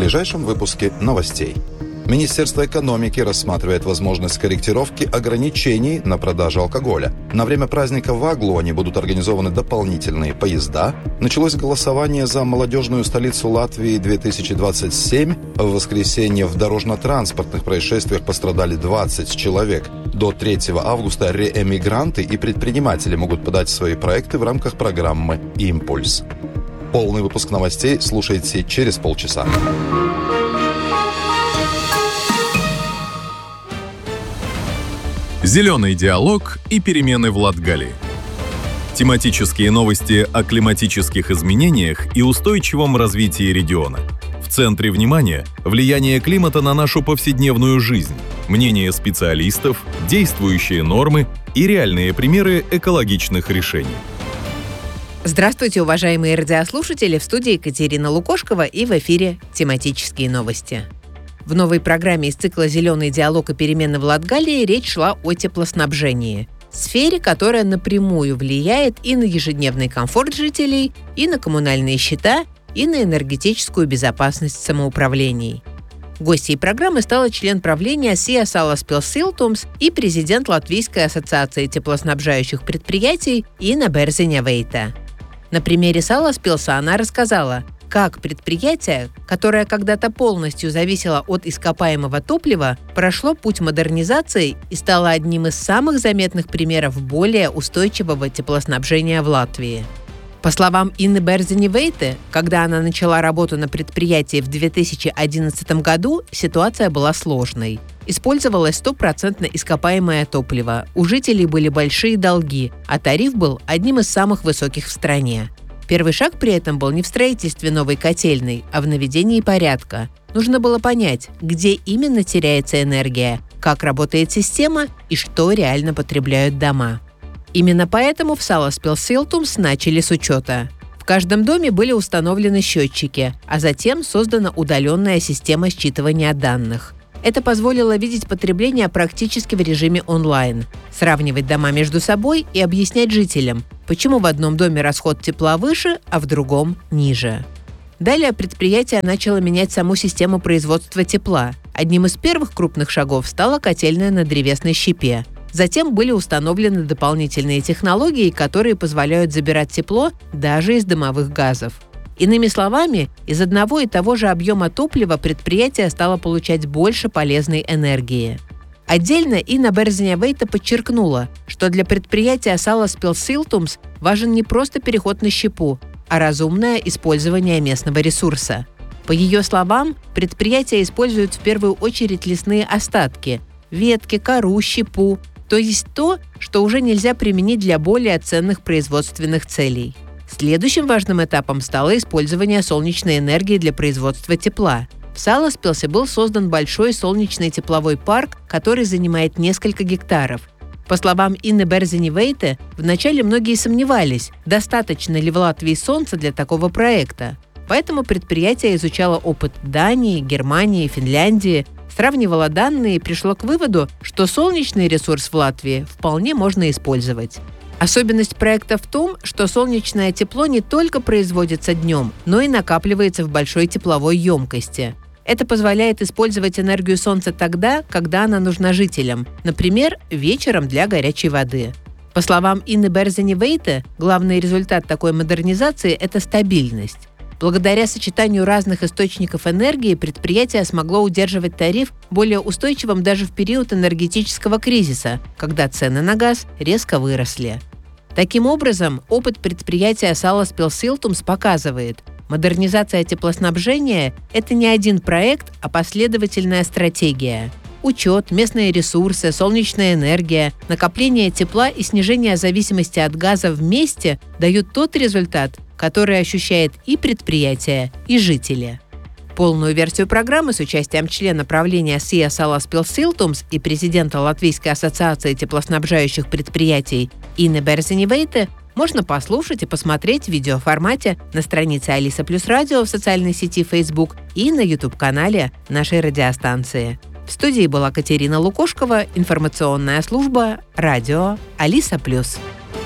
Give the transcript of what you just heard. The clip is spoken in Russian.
ближайшем выпуске новостей. Министерство экономики рассматривает возможность корректировки ограничений на продажу алкоголя. На время праздника в Аглоне будут организованы дополнительные поезда. Началось голосование за молодежную столицу Латвии 2027. В воскресенье в дорожно-транспортных происшествиях пострадали 20 человек. До 3 августа реэмигранты и предприниматели могут подать свои проекты в рамках программы «Импульс». Полный выпуск новостей слушайте через полчаса. Зеленый диалог и перемены в Латгалии. Тематические новости о климатических изменениях и устойчивом развитии региона. В центре внимания – влияние климата на нашу повседневную жизнь, мнения специалистов, действующие нормы и реальные примеры экологичных решений. Здравствуйте, уважаемые радиослушатели! В студии Екатерина Лукошкова и в эфире «Тематические новости». В новой программе из цикла «Зеленый диалог и перемены в Латгалии» речь шла о теплоснабжении, сфере, которая напрямую влияет и на ежедневный комфорт жителей, и на коммунальные счета, и на энергетическую безопасность самоуправлений. Гостьей программы стала член правления SIA Salaspils и президент Латвийской ассоциации теплоснабжающих предприятий Инна Берзиņa-Veite. На примере Salaspilsa она рассказала, как предприятие, которое когда-то полностью зависело от ископаемого топлива, прошло путь модернизации и стало одним из самых заметных примеров более устойчивого теплоснабжения в Латвии. По словам Инны Берзиņa-Veite, когда она начала работу на предприятии в 2011 году, ситуация была сложной. Использовалось 100% ископаемое топливо, у жителей были большие долги, а тариф был одним из самых высоких в стране. Первый шаг при этом был не в строительстве новой котельной, а в наведении порядка. Нужно было понять, где именно теряется энергия, как работает система и что реально потребляют дома. Именно поэтому в Salaspils начали с учета. В каждом доме были установлены счетчики, а затем создана удаленная система считывания данных. Это позволило видеть потребление практически в режиме онлайн, сравнивать дома между собой и объяснять жителям, почему в одном доме расход тепла выше, а в другом ниже. Далее предприятие начало менять саму систему производства тепла. Одним из первых крупных шагов стала котельная на древесной щепе. Затем были установлены дополнительные технологии, которые позволяют забирать тепло даже из дымовых газов. Иными словами, из одного и того же объема топлива предприятие стало получать больше полезной энергии. Отдельно Инна Берзиņa-Veite подчеркнула, что для предприятия Salaspils важен не просто переход на щепу, а разумное использование местного ресурса. По ее словам, предприятие использует в первую очередь лесные остатки – ветки, кору, щепу, то есть то, что уже нельзя применить для более ценных производственных целей. Следующим важным этапом стало использование солнечной энергии для производства тепла. В Salaspilсе был создан большой солнечный тепловой парк, который занимает несколько гектаров. По словам Инны Берзиņa-Veite, вначале многие сомневались, достаточно ли в Латвии солнца для такого проекта. Поэтому предприятие изучало опыт Дании, Германии, Финляндии, сравнивало данные и пришло к выводу, что солнечный ресурс в Латвии вполне можно использовать. Особенность проекта в том, что солнечное тепло не только производится днем, но и накапливается в большой тепловой емкости. Это позволяет использовать энергию солнца тогда, когда она нужна жителям, например, вечером для горячей воды. По словам Инны Берзиņa-Veite, главный результат такой модернизации – это стабильность. Благодаря сочетанию разных источников энергии предприятие смогло удерживать тариф более устойчивым даже в период энергетического кризиса, когда цены на газ резко выросли. Таким образом, опыт предприятия Salaspils показывает, модернизация теплоснабжения – это не один проект, а последовательная стратегия. Учет, местные ресурсы, солнечная энергия, накопление тепла и снижение зависимости от газа вместе дают тот результат, который ощущает и предприятие, и жители. Полную версию программы с участием члена правления SIA Salaspils и президента Латвийской ассоциации теплоснабжающих предприятий Инны Берзиņa-Veite можно послушать и посмотреть в видеоформате на странице Алиса Плюс Радио в социальной сети Facebook и на YouTube-канале нашей радиостанции. В студии была Екатерина Лукошкова, информационная служба «Радио Алиса Плюс».